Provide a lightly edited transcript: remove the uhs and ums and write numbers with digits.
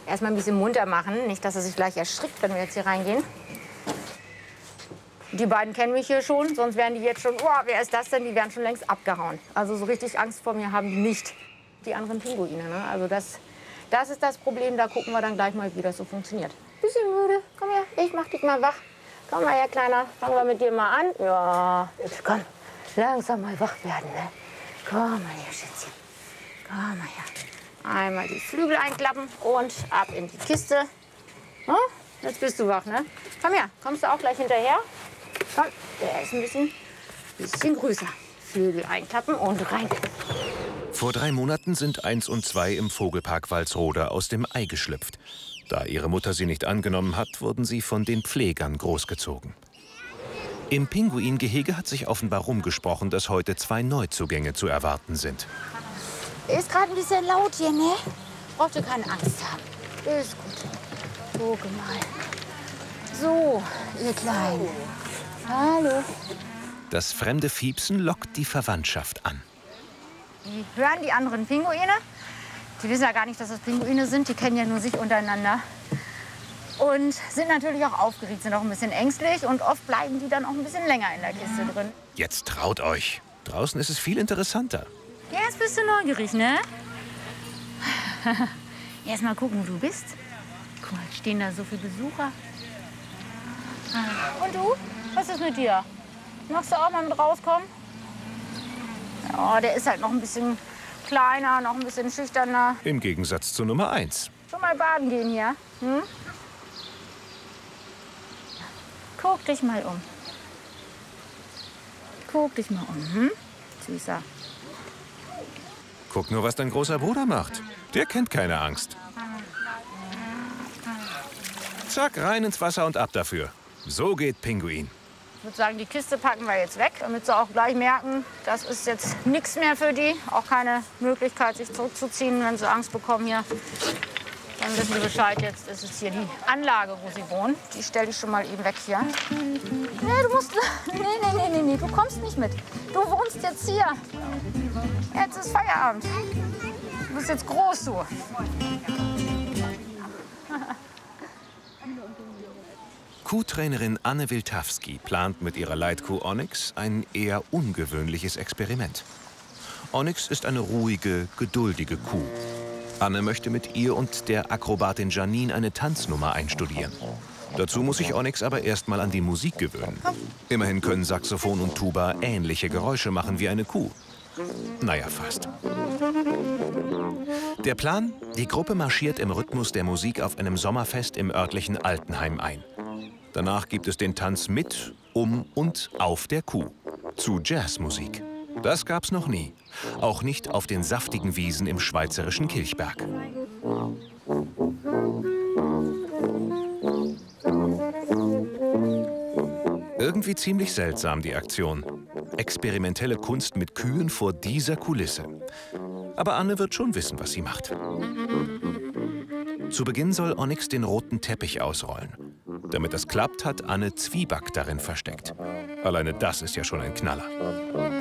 erstmal ein bisschen munter machen. Nicht, dass er sich gleich erschrickt, wenn wir jetzt hier reingehen. Die beiden kennen mich hier schon, sonst wären die jetzt schon, oh, wer ist das denn? Die wären schon längst abgehauen. Also so richtig Angst vor mir haben die nicht. Die anderen Pinguine, ne? Also das ist das Problem, da gucken wir dann gleich mal, wie das so funktioniert. Bisschen müde, komm her, ich mach dich mal wach. Komm mal her, Kleiner, fangen wir mit dir mal an. Ja, jetzt komm, langsam mal wach werden, ne? Komm mal her, Schätzchen, komm mal her. Einmal die Flügel einklappen und ab in die Kiste. Oh, jetzt bist du wach, ne? Komm her, kommst du auch gleich hinterher? Komm, der ist ein bisschen größer. Flügel einklappen und rein. Vor 3 Monaten sind 1 und 2 im Vogelpark Walsrode aus dem Ei geschlüpft. Da ihre Mutter sie nicht angenommen hat, wurden sie von den Pflegern großgezogen. Im Pinguingehege hat sich offenbar rumgesprochen, dass heute 2 Neuzugänge zu erwarten sind. Ist gerade ein bisschen laut hier, ne? Braucht ihr keine Angst haben. Ist gut. Guck mal. So, ihr Kleinen. Hallo. Das fremde Fiepsen lockt die Verwandtschaft an. Die hören die anderen Pinguine. Die wissen ja gar nicht, dass das Pinguine sind. Die kennen ja nur sich untereinander. Und sind natürlich auch aufgeregt, sind auch ein bisschen ängstlich. Und oft bleiben die dann auch ein bisschen länger in der Kiste drin. Jetzt traut euch. Draußen ist es viel interessanter. Jetzt bist du neugierig, ne? Erst mal gucken, wo du bist. Guck mal, stehen da so viele Besucher. Und du? Was ist mit dir? Magst du auch mal mit rauskommen? Ja, der ist halt noch ein bisschen kleiner, noch ein bisschen schüchterner. Im Gegensatz zu Nummer 1. Schon mal baden gehen hier? Hm? Guck dich mal um. Guck dich mal um. Hm? Süßer. Guck nur, was dein großer Bruder macht. Der kennt keine Angst. Zack, rein ins Wasser und ab dafür. So geht Pinguin. Ich würde sagen, die Kiste packen wir jetzt weg, damit sie auch gleich merken, das ist jetzt nichts mehr für die. Auch keine Möglichkeit, sich zurückzuziehen, wenn sie Angst bekommen hier. Dann wissen sie Bescheid, jetzt ist es hier die Anlage, wo sie wohnen. Die stelle ich schon mal eben weg hier. Nee, du musst... Nee, du kommst nicht mit. Du wohnst jetzt hier. Jetzt ist Feierabend. Du bist jetzt groß, du. Kuhtrainerin Anne Wiltawski plant mit ihrer Leitkuh Onyx ein eher ungewöhnliches Experiment. Onyx ist eine ruhige, geduldige Kuh. Anne möchte mit ihr und der Akrobatin Janine eine Tanznummer einstudieren. Dazu muss sich Onyx aber erst mal an die Musik gewöhnen. Immerhin können Saxophon und Tuba ähnliche Geräusche machen wie eine Kuh. Naja, fast. Der Plan? Die Gruppe marschiert im Rhythmus der Musik auf einem Sommerfest im örtlichen Altenheim ein. Danach gibt es den Tanz mit, um und auf der Kuh. Zu Jazzmusik. Das gab's noch nie. Auch nicht auf den saftigen Wiesen im schweizerischen Kilchberg. Irgendwie ziemlich seltsam, die Aktion. Experimentelle Kunst mit Kühen vor dieser Kulisse. Aber Anne wird schon wissen, was sie macht. Zu Beginn soll Onyx den roten Teppich ausrollen. Damit das klappt, hat Anne Zwieback darin versteckt. Alleine das ist ja schon ein Knaller.